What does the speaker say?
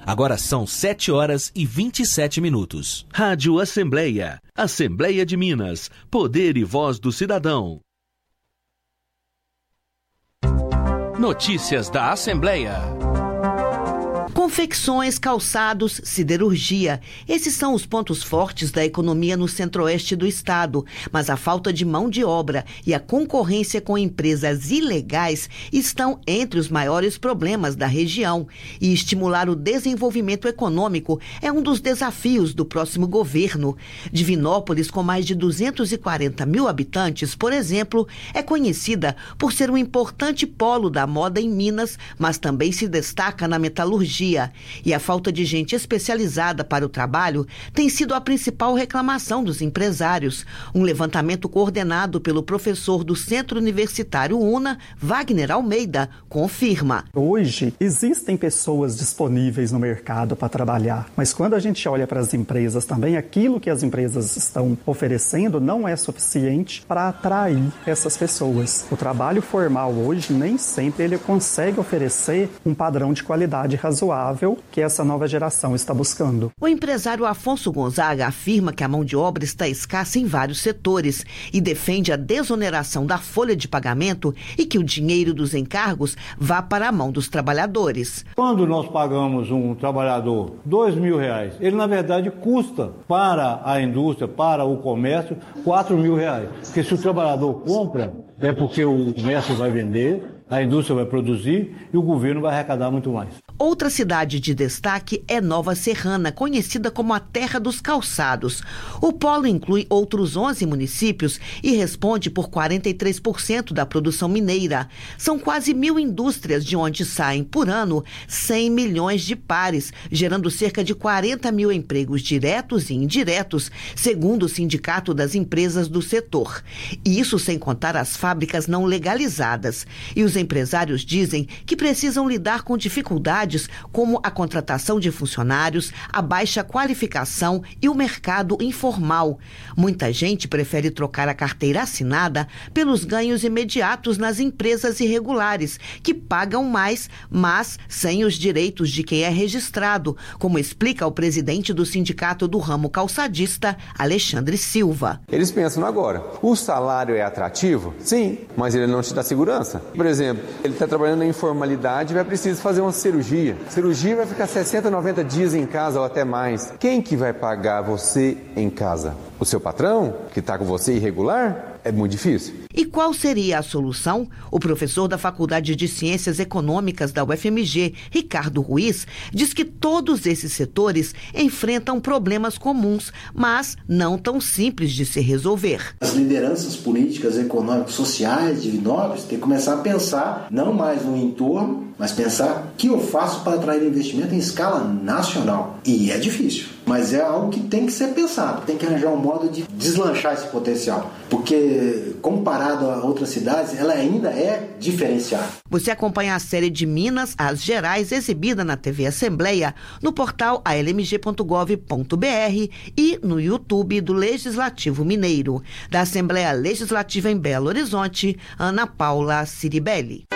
Agora são 7h27. Rádio Assembleia. Assembleia de Minas. Poder e voz do cidadão. Notícias da Assembleia. Confecções, calçados, siderurgia. Esses são os pontos fortes da economia no centro-oeste do estado. Mas a falta de mão de obra e a concorrência com empresas ilegais estão entre os maiores problemas da região. E estimular o desenvolvimento econômico é um dos desafios do próximo governo. Divinópolis, com mais de 240 mil habitantes, por exemplo, é conhecida por ser um importante polo da moda em Minas, mas também se destaca na metalurgia. E a falta de gente especializada para o trabalho tem sido a principal reclamação dos empresários. Um levantamento coordenado pelo professor do Centro Universitário UNA, Wagner Almeida, confirma. Hoje existem pessoas disponíveis no mercado para trabalhar, mas quando a gente olha para as empresas também, aquilo que as empresas estão oferecendo não é suficiente para atrair essas pessoas. O trabalho formal hoje nem sempre ele consegue oferecer um padrão de qualidade razoável que essa nova geração está buscando. O empresário Afonso Gonzaga afirma que a mão de obra está escassa em vários setores e defende a desoneração da folha de pagamento e que o dinheiro dos encargos vá para a mão dos trabalhadores. Quando nós pagamos um trabalhador R$2.000, ele na verdade custa para a indústria, para o comércio, R$4.000. Porque se o trabalhador compra, é porque o comércio vai vender, a indústria vai produzir e o governo vai arrecadar muito mais. Outra cidade de destaque é Nova Serrana, conhecida como a Terra dos Calçados. O polo inclui outros 11 municípios e responde por 43% da produção mineira. São quase 1.000 indústrias de onde saem, por ano, 100 milhões de pares, gerando cerca de 40 mil empregos diretos e indiretos, segundo o Sindicato das Empresas do setor. E isso sem contar as fábricas não legalizadas. E os empresários dizem que precisam lidar com dificuldades como a contratação de funcionários, a baixa qualificação e o mercado informal. Muita gente prefere trocar a carteira assinada pelos ganhos imediatos nas empresas irregulares, que pagam mais, mas sem os direitos de quem é registrado, como explica o presidente do sindicato do ramo calçadista, Alexandre Silva. Eles pensam agora, o salário é atrativo? Sim, mas ele não te dá segurança. Por exemplo, ele está trabalhando na informalidade e vai precisar fazer uma cirurgia. Cirurgia vai ficar 60, 90 dias em casa ou até mais. Quem que vai pagar você em casa? O seu patrão, que está com você irregular? É muito difícil. E qual seria a solução? O professor da Faculdade de Ciências Econômicas da UFMG, Ricardo Ruiz, diz que todos esses setores enfrentam problemas comuns, mas não tão simples de se resolver. As lideranças políticas, econômicas, sociais de Divinópolis têm que começar a pensar não mais no entorno, mas pensar o que eu faço para atrair investimento em escala nacional. E é difícil, mas é algo que tem que ser pensado, tem que arranjar um modo de deslanchar esse potencial, porque comparado a outras cidades, ela ainda é diferenciada. Você acompanha a série de Minas às Gerais, exibida na TV Assembleia, no portal almg.gov.br e no YouTube do Legislativo Mineiro. Da Assembleia Legislativa em Belo Horizonte, Ana Paula Ciribelli.